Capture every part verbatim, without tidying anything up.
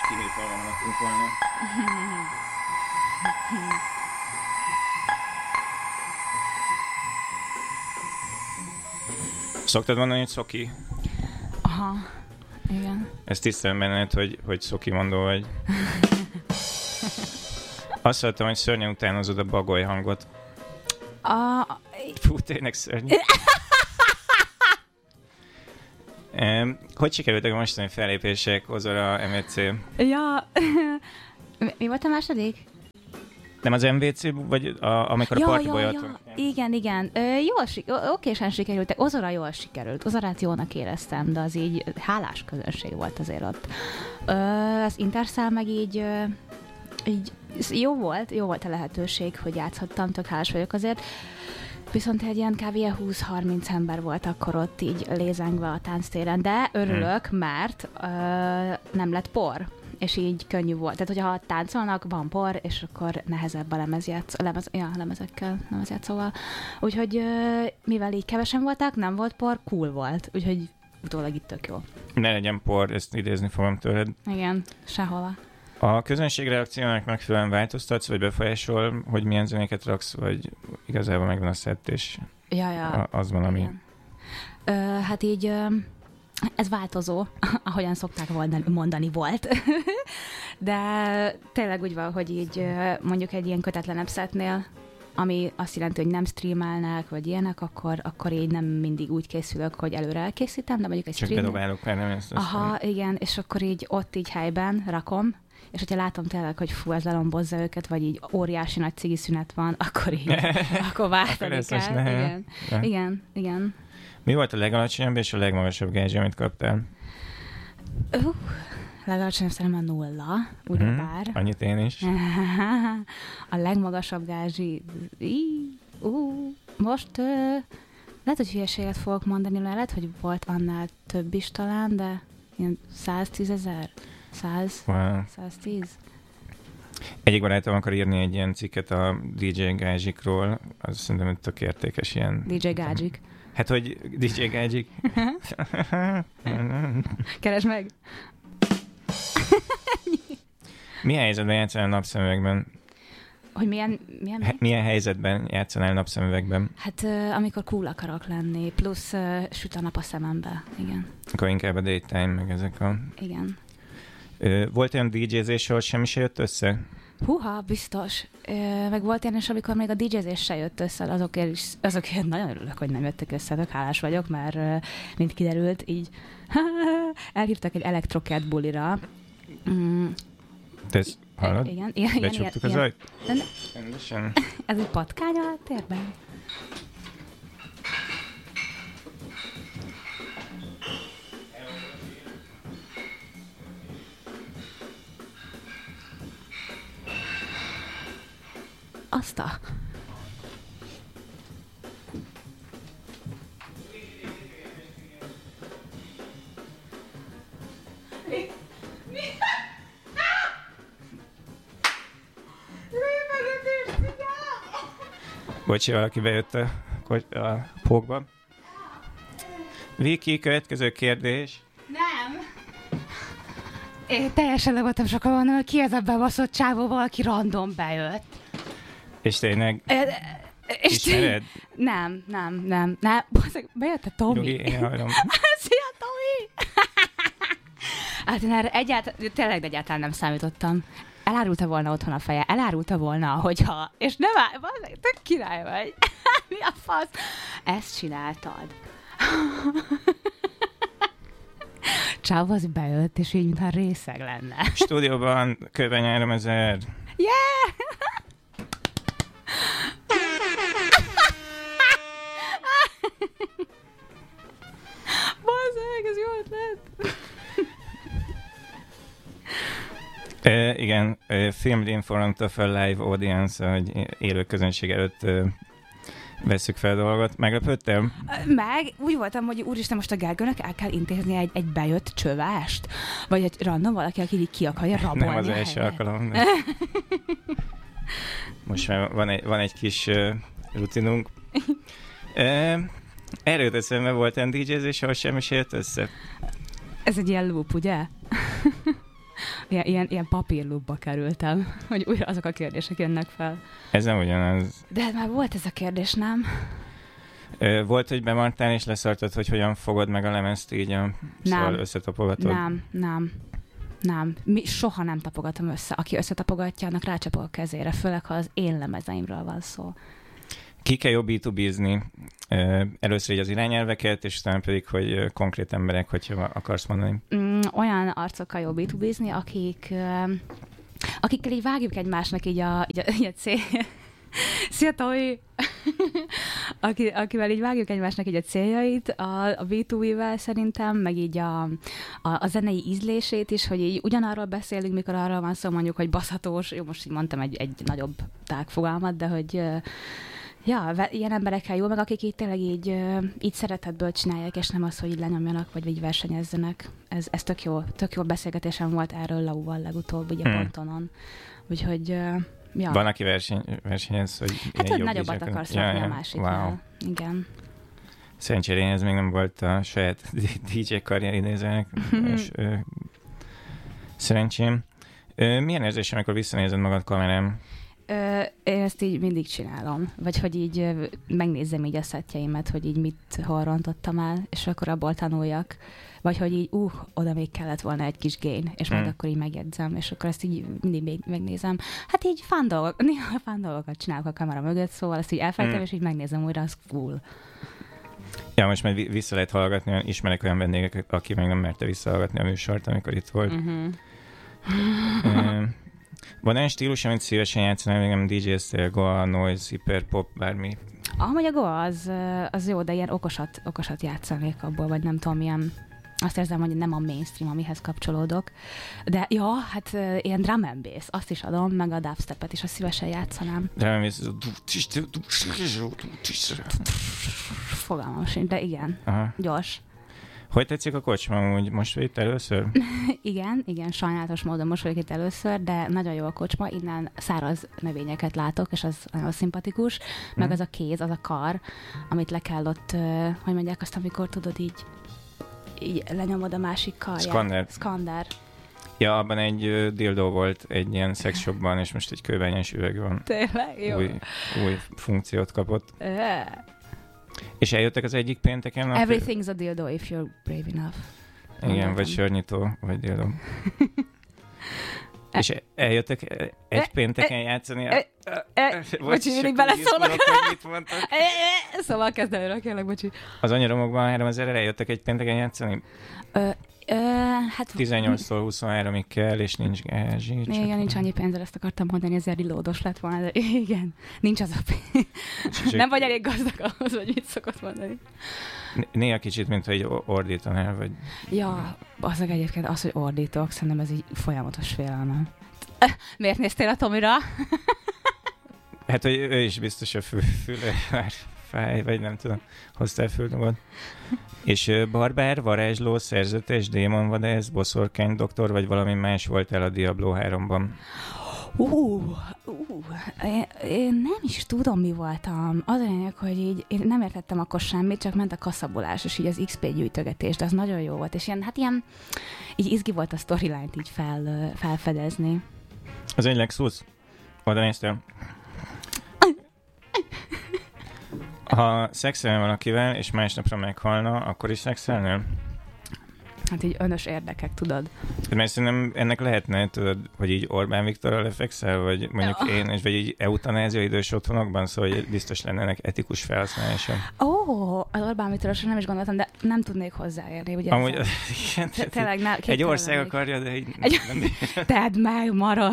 kivételben lakunk volna. Szoktad mondani, hogy szoki? Aha, igen. Ezt tisztelem benned, hogy, hogy szoki mondó vagy. Azt hallottam, hogy szörnyen utánozod a bagoly hangot. A... Fú, tényleg szörnyű. um, hogy sikerültek a mostani fellépések Ozora, em vé cé? Ja, mi volt a második? Nem az em vé cé, vagy a, amikor ja, a partiból ja, jöttünk? ja. Igen, igen. Ö, jól, okésen sikerültek. Ozora jól sikerült. Ozorát jónak éreztem, de az így hálás közönség volt azért ott. Ö, az Interszál meg így, ö, így jó volt, jó volt a lehetőség, hogy játszhattam, tök hálás vagyok azért. Viszont egy ilyen kb. húsz-harminc ember volt akkor ott így lézengve a tánctéren, de örülök, hmm. mert ö, nem lett por. És így könnyű volt. Tehát, hogyha táncolnak, van por, és akkor nehezebb a lemezjátsz, lemez, ja, lemezekkel, lemezjátszóval. Úgyhogy mivel így kevesen voltak, nem volt por, cool volt. Úgyhogy utólag itt tök jó. Ne legyen por, ezt idézni fogom tőled. Igen, sehova. A közönség reakciónak megfelelően változtatsz, vagy befolyásol, hogy milyen zenéket raksz, vagy igazából megvan a szett, és ja, ja. az van, ami... Ö, hát így... Ö, ez változó, ahogyan szokták mondani volt. De tényleg úgy van, hogy így mondjuk egy ilyen kötetlenebb szetnél, ami azt jelenti, hogy nem streamelnek, vagy ilyenek, akkor, akkor így nem mindig úgy készülök, hogy előre elkészítem, de mondjuk egy Csak stream... bedobálok már, nem ezt. Aha, azt igen, és akkor így ott így helyben rakom, és hogyha látom tényleg, hogy fú, ez lelombozza őket, vagy így óriási nagy cigiszünet van, akkor így, akkor váltani kell. Igen. igen, igen. Mi volt a legalacsonyabb és a legmagasabb gázsi, amit kaptál? Uh, legalacsonyabb szerintem a nulla, ugyebár. Hmm, annyit én is. A legmagasabb gázsi... Uh, most uh, lehet, hogy hülyeséget fogok mondani, lehet, hogy volt annál több is talán, de ilyen száztízezer, száz, wow. száztíz. Egyik barátom akar írni egy ilyen cikket a dé dzsé gázsikról, az szerintem tök értékes ilyen... dé dzsé gázsik. Hát, hogy dé dzsé gázsik. Keresd meg! Milyen helyzetben játszanál napszemüvegben? Hogy milyen... Milyen, He- milyen helyzetben játszanál napszemüvegben? Hát uh, amikor cool akarok lenni, plusz uh, süt a nap a szemembe, igen. Akkor inkább a daytime, meg ezek a... Igen. Ö, volt olyan dé dzsézés, ahol semmi se jött össze? Húha, biztos. Ö, meg volt ilyen is, amikor még a dé dzsézés se jött össze, azokért is, azokért nagyon örülök, hogy nem jöttek össze, tök hálás vagyok, mert mint kiderült, így elhívtak egy elektroket bulira. Mm. Te ezt hallod? Igen, igen. Becsuktuk az ajt? Rendesen. Ez egy patkány a térben? Azt a... Bocsi, valaki bejött a, a pókba. Viki, következő kérdés. Nem. Én teljesen le voltam sokkal mondom, hogy ki ez a bebaszott csávó, valaki random bejött. És tényleg és ismered? Nem, nem, nem. nem. Bejött a Tomi. Nyugi, én hallom. Szia, Tomi! Hát én erre egyáltalán, tényleg egyáltalán nem számítottam. Elárulta volna otthon a feje, elárulta volna, hogyha... És nem áll, tök király vagy. Mi a fasz? Ezt csináltad. Csáv az bejött, és így, mintha részeg lenne. Stúdióban kőben nyárom ezer. Yeah! Bazzeg, ez jó ötlet. Uh, igen, uh, filmed in front of a live audience, hogy élő közönség előtt uh, vesszük fel a dolgot. Meglepődtem? Meg úgy voltam, hogy úristen, most a Gergőnek el kell intézni egy, egy bejött csövást? Vagy egy random valaki, aki így ki akarja rabolni. Nem az első alkalom. Most már van egy, van egy kis uh, rutinunk. Uh, erről eszembe volt olyan dé dzsézés, ahol semmi se jött össze. Ez egy ilyen loop, ugye? ilyen, ilyen, ilyen papírlubba kerültem, hogy újra azok a kérdések jönnek fel. Ez nem ugyanaz. De hát már volt ez a kérdés, nem? Ö, volt, hogy bemartál és leszartad, hogy hogyan fogod meg a lemezt így a szóval összetapogatod? Nem, nem. Nem. Mi soha nem tapogatom össze. Aki összetapogatja, annak rácsapok a kezére, főleg, ha az én lemezeimről van szó. Ki kell jobb bé kettő bé-zni? Először így az irányelveket, és utána pedig, hogy konkrét emberek, hogyha akarsz mondani. Mm, olyan arcokkal jobb bé kettő bé-zni, akik, akikkel így vágjuk egymásnak így a, így a, így a cél... Szia, Tomi! Aki, akivel így vágjuk egymásnak így a céljait, a, a bé kettő bé-vel szerintem, meg így a, a, a zenei ízlését is, hogy így ugyanarról beszélünk, mikor arról van szó, mondjuk, hogy baszhatós, jó, most így mondtam egy, egy nagyobb tágfogalmat, de hogy ja, ilyen emberekkel jó, meg akik így tényleg így, így szeretetből csinálják, és nem az, hogy így lenyomjanak, vagy így versenyezzenek. Ez, ez tök jó, tök jó beszélgetésem volt erről Lauval legutóbb, ugye hmm. pontonon. Úgyhogy ja. Van, aki verseny, versenyez, hogy hát, hogy nagyobbat akarsz ja, rakni ja. a másiknál. Wow. Igen. Szerencsére ez még nem volt a saját dé dzsé karrier idézőnek. és, ö, szerencsém. Ö, milyen érzés, amikor visszanézed magad kamerán? Ö, én ezt így mindig csinálom. Vagy hogy így ö, megnézzem így a szettjeimet, hogy így mit hol rontottam el, és akkor abból tanuljak. Vagy hogy így, uh, oda még kellett volna egy kis gain, és majd hmm. akkor így megjegyzem, és akkor ezt így mindig még megnézem. Hát így fán dolgok, néha fán dolgokat csinálok a kamera mögött, szóval ezt így elfelejtem, hmm. és így megnézem újra, az cool. Ja, most majd vissza lehet hallgatni, ismerek olyan vendégeket, aki meg nem merte visszahallgatni a műsort, amikor itt volt. Uh-huh. uh, van olyan stílus, amit szívesen játszanál, még nem dé dzsé-ztél, Goa, noise, hiperpop, bármi? Amúgy a Goa az, az jó, de ilyen okosat, okosat játszanék abból, vagy nem tudom, ilyen azt érzem, hogy nem a mainstream, amihez kapcsolódok. De ja, hát uh, ilyen drum and bass, azt is adom, meg a dubstepet is, azt szívesen játszanám. Drum and bass... Fogalmam sincs, de igen. Aha. Gyors. Hogy tetszik a kocsma, úgy most vagy itt először? igen, igen, sajnálatos módon most vagyok itt először, de nagyon jó a kocsma, innen száraz növényeket látok, és az nagyon szimpatikus, hmm. meg az a kéz, az a kar, amit le kell ott, uh, hogy mondják azt, amikor tudod így így lenyomod a másik karját. Skander. Skander. Ja, abban egy uh, dildó volt egy ilyen szexshopban, és most egy kőbányás üveg van. Tényleg? Jó. Új, új funkciót kapott. És eljöttek az egyik pénteken? Everything's a dildo if you're brave enough. Igen, Mondhatom. Vagy sörnyitó, vagy dildo. És eljöttek egy pénteken játszani? A... Bocsi, mindig beleszólok. Szóval kezd előre, kérlek, bocsi. Az anyaromokban háromezerre eljöttek egy pénteken játszani? Ö, ö, hát... tizennyolctól huszonháromig kell, és nincs gázsi. Igen, nincs annyi pénzzel, ezt akartam mondani, ezért reloados lett volna, de igen, nincs az a pénz. Nem vagy elég gazdag ahhoz, hogy mit szokott mondani. Néha kicsit, mint hogy ordítanál, vagy... Ja, az egyébként az, hogy ordítok, szerintem ez így folyamatos félelmem. Miért néztél a Tomira? Hát, hogy ő is biztos a fü- füle már fáj, vagy nem tudom, hoztál fülnugod. És barbár, varázsló, szerzetes, démonvadász, boszorkány doktor, vagy valami más voltál a Diablo háromban? Uh, uh, én, én nem is tudom, mi voltam. Az a lényeg, hogy így én nem értettem akkor semmit, csak ment a kaszabolás, és így az iksz pé gyűjtögetés, de az nagyon jó volt, és ilyen, hát ilyen, így izgi volt a storyline-t így fel, felfedezni. Az egy Lexus? Oda néztél? Ha szexelnél valakivel, és másnapra meghalna, akkor is szexelnél? Hát így önös érdekek, tudod. Mert szerintem ennek lehetne, tudod, hogy így Orbán Viktorral lefekszel, vagy mondjuk ja. én, és vagy így eutanázia idős otthonokban, szóval hogy biztos lenne ennek etikus felhasználása. Ó, oh, az Orbán Viktorra nem is gondoltam, de nem tudnék hozzáérni. Ugye amúgy, igen, tényleg, ne, egy ország akarja, de így egy... nem... Tedd meg, Mara!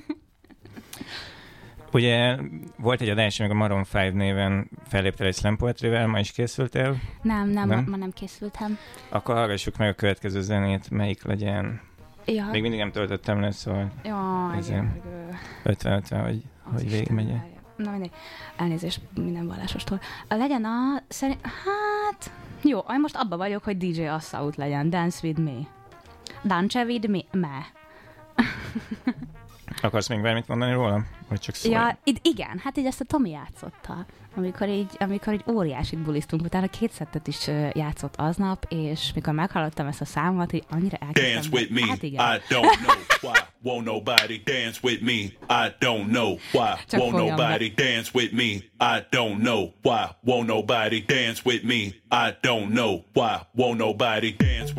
Ugye volt egy adás, amikor a Maroon öt néven felléptél egy slam poetryvel, ma is készültél? Nem, nem, nem? Ma, ma nem készültem. Akkor hallgassuk meg a következő zenét, melyik legyen. Ja. Még mindig nem töltöttem le, szóval ötven ötven, hogy, hogy végigmegye. Na mindegy, elnézést minden vallásostól. Legyen a, szerint, hát, jó, most abba vagyok, hogy dé dzsé Assault legyen, Dance with me. Dance with me, me. Akarsz még bármit mondani róla? Vagy csak szólj? Ja, id- igen, hát így ezt a Tomi játszotta. amikor így, amikor így óriásit bulisztunk, utána két szettet is ö, játszott aznap, és mikor meghallottam ezt a számot, így annyira elkezdtem. Dance with me, Hát igen. I don't know why. Won't nobody dance with me, I don't know why. Csak Won't fogjam be. nobody dance with me, I don't know why. Won't nobody dance with me, I don't know why. Won't nobody dance with